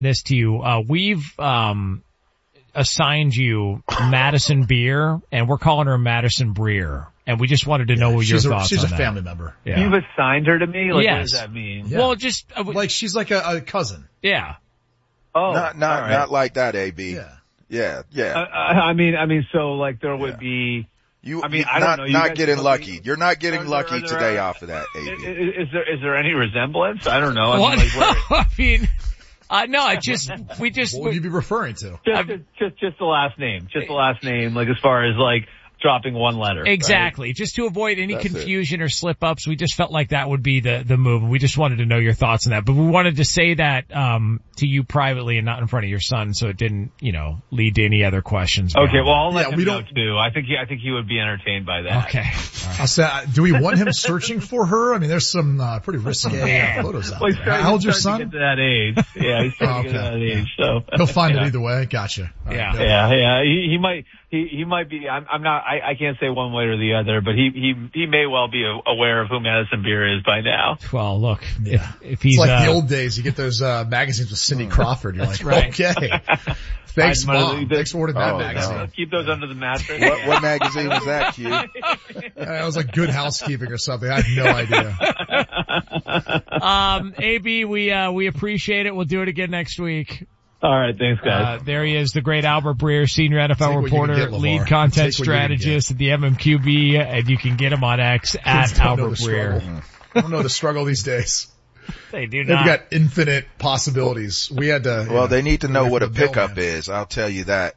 this to you. We've assigned you Madison Beer, and we're calling her Madison Breer. And we just wanted to know what your thoughts on that. She's a family member. Yeah. You've assigned her to me? Like, yes. What does that mean? Yeah. Well, just... like, she's like a cousin. Yeah. Oh. Not like that, AB. Yeah. I mean, so, like, there would be... I don't know. Not getting lucky. You're not getting lucky today off of that, AB. Is there any resemblance? I don't know. What? I mean... no, we just... What would you be referring to? Just the last name. Just the last name, like, as far as, like, dropping one letter. Exactly. Right? Just to avoid any confusion or slip-ups, we just felt like that would be the move. We just wanted to know your thoughts on that. But we wanted to say that to you privately and not in front of your son, so it didn't, lead to any other questions. Okay, well, I'll let him know, too. I think he would be entertained by that. Okay. Right. I'll say, do we want him searching for her? I mean, there's some pretty risque photos out there. How old's your son? To get to that age. Yeah, he's starting to get to that age. So he'll find it either way. Gotcha. Yeah. He might be. I can't say one way or the other, but he may well be aware of who Madison Beer is by now. Well, look, if he's it's like the old days, you get those magazines with Cindy Crawford. You're like, right. Okay, thanks, Mom. Thanks for ordering that magazine. No. Keep those under the mattress. What magazine was that, Q? It was like Good Housekeeping or something. I have no idea. AB, we appreciate it. We'll do it again next week. All right, thanks, guys. There he is, the great Albert Breer, senior NFL reporter, lead content strategist at the MMQB, and you can get him on X at Albert Breer. I don't know the struggle these days. They do not. They've got infinite possibilities. We had to. Well, they need to know what a pickup is. I'll tell you that.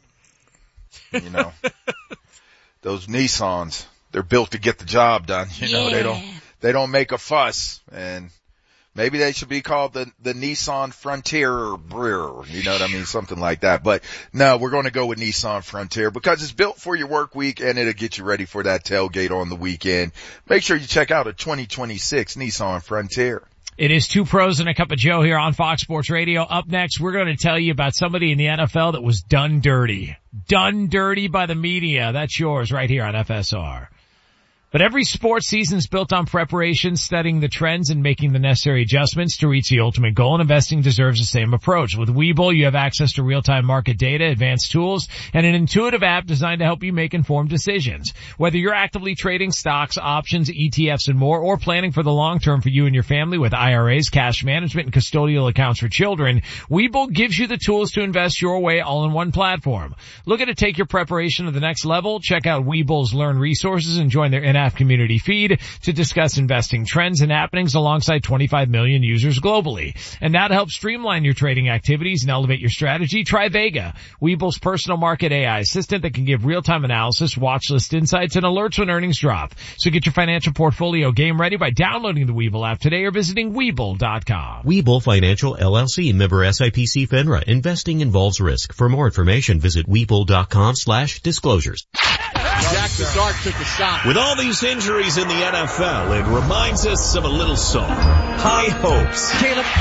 Those Nissans, they're built to get the job done. They don't make a fuss, and maybe they should be called the Nissan Frontier Breer. You know what I mean? Something like that. But no, we're going to go with Nissan Frontier because it's built for your work week and it'll get you ready for that tailgate on the weekend. Make sure you check out a 2026 Nissan Frontier. It is Two Pros and a Cup of Joe here on Fox Sports Radio. Up next, we're going to tell you about somebody in the NFL that was done dirty. Done dirty by the media. That's yours right here on FSR. But every sports season is built on preparation, studying the trends, and making the necessary adjustments to reach the ultimate goal, and investing deserves the same approach. With Webull, you have access to real-time market data, advanced tools, and an intuitive app designed to help you make informed decisions. Whether you're actively trading stocks, options, ETFs, and more, or planning for the long term for you and your family with IRAs, cash management, and custodial accounts for children, Webull gives you the tools to invest your way all in one platform. Looking to take your preparation to the next level? Check out Webull's Learn resources and join their in-app community feed to discuss investing trends and happenings alongside 25 million users globally. And now to help streamline your trading activities and elevate your strategy, try Vega, Webull's personal market AI assistant that can give real-time analysis, watch list insights, and alerts when earnings drop. So get your financial portfolio game ready by downloading the Webull app today or visiting Webull.com. Webull Financial LLC, member SIPC FINRA. Investing involves risk. For more information, visit Webull.com/disclosures. Jack the Dart took a shot. With all these injuries in the NFL, it reminds us of a little song. High Hopes. Caleb